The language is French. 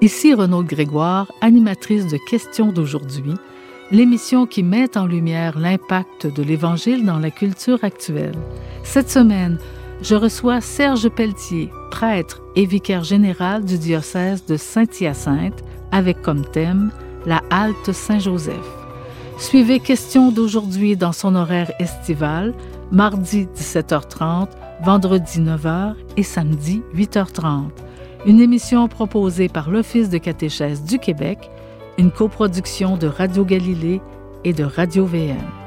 Ici Renaud Grégoire, animatrice de Questions d'aujourd'hui, l'émission qui met en lumière l'impact de l'Évangile dans la culture actuelle. Cette semaine, je reçois Serge Pelletier, prêtre et vicaire général du diocèse de Saint-Hyacinthe, avec comme thème la halte Saint-Joseph. Suivez Questions d'aujourd'hui dans son horaire estival, mardi 17h30, vendredi 9h et samedi 8h30. Une émission proposée par l'Office de catéchèse du Québec, une coproduction de Radio Galilée et de Radio VM.